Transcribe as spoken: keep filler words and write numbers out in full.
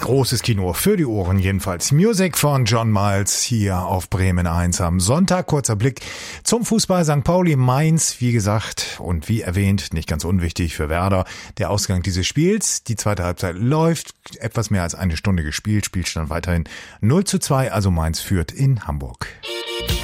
großes Kino für die Ohren jedenfalls. Music von John Miles hier auf Bremen eins am Sonntag. Kurzer Blick zum Fußball. Sankt Pauli Mainz, wie gesagt und wie erwähnt, nicht ganz unwichtig für Werder. Der Ausgang dieses Spiels, die zweite Halbzeit läuft, etwas mehr als eine Stunde gespielt, Spielstand weiterhin null zu zwei, also Mainz führt in Hamburg.